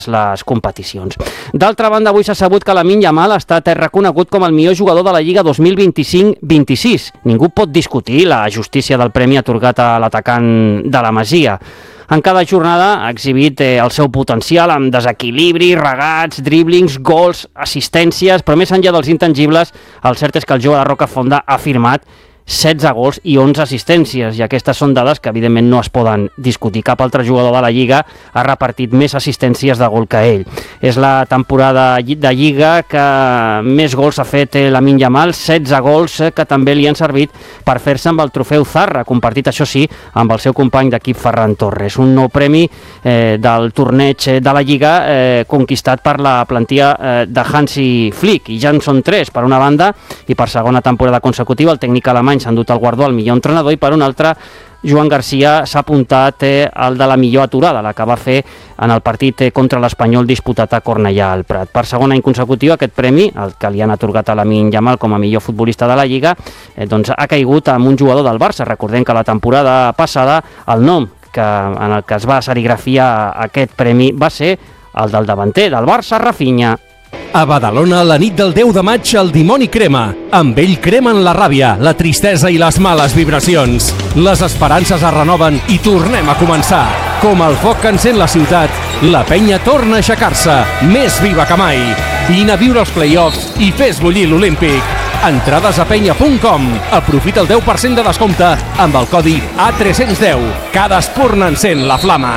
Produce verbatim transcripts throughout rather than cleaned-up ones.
les competicions. D'altra banda, avui s'ha sabut que Lamine Yamal ha estat reconegut com el millor jugador de la Lliga dos mil vint-i-cinc vint-i-sis. Ningú pot discutir la justícia del premi atorgat a l'atacant de la Masia. En cada jornada ha exhibit eh, el seu potencial amb desequilibri, regats, dríblings, gols, assistències, però més enllà dels intangibles, el cert és que el jove de Rocafonda ha firmat setze gols i onze assistències, i aquestes són dades que evidentment no es poden discutir. Cap altre jugador de la Lliga ha repartit més assistències de gol que ell. És la temporada de Lliga que més gols ha fet Lamine Yamal, setze gols que també li han servit per fer-se amb el trofeu Zarra, compartit, això sí, amb el seu company d'equip Ferran Torres. Un nou premi eh, del torneig de la Lliga eh, conquistat per la plantilla eh, de Hansi Flick, i ja en són tres, per una banda, i per segona temporada consecutiva el tècnic alemany s'ha endut el guardó al millor entrenador, i per una altra Joan Garcia s'ha apuntat eh, el de la millor aturada, la que va fer en el partit eh, contra l'Espanyol disputat a Cornellà al Prat. Per segon any consecutiu aquest premi, el que li han atorgat a Lamine Yamal com a millor futbolista de la Lliga, eh, doncs ha caigut amb un jugador del Barça. Recordem que la temporada passada el nom que, en el que es va serigrafiar aquest premi va ser el del davanter del Barça, Rafinha. A Badalona, la nit del deu de maig, el dimoni crema. Amb ell cremen la ràbia, la tristesa i les males vibracions. Les esperances es renoven i tornem a començar. Com el foc que encén la ciutat, la penya torna a aixecar-se, més viva que mai. Vine a viure els play-offs i fes bullir l'Olímpic. Entrades a penya punt com. Aprofita el deu per cent de descompte amb el codi A tres cents deu. Cada espurna encén la flama.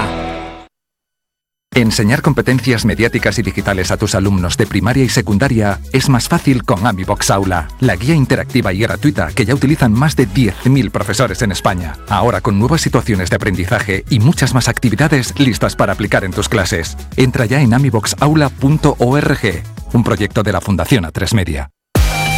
Enseñar competencias mediáticas y digitales a tus alumnos de primaria y secundaria es más fácil con AmiBox Aula, la guía interactiva y gratuita que ya utilizan más de diez mil profesores en España. Ahora con nuevas situaciones de aprendizaje y muchas más actividades listas para aplicar en tus clases. Entra ya en amibox aula punto org, un proyecto de la Fundación A tres Media.